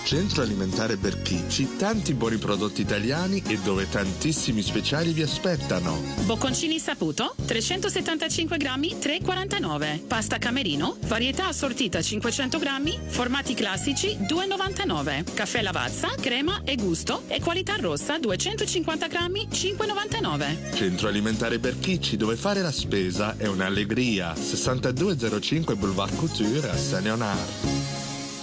Centro Alimentare Berchicci, tanti buoni prodotti italiani e dove tantissimi speciali vi aspettano. Bocconcini Saputo, 375 grammi, 3,49. Pasta Camerino, varietà assortita 500 grammi, formati classici, 2,99. Caffè Lavazza, crema e gusto e qualità rossa, 250 grammi, 5,99. Centro Alimentare Berchicci, dove fare la spesa è un'allegria. 6205 Boulevard Couture a Saint-Léonard.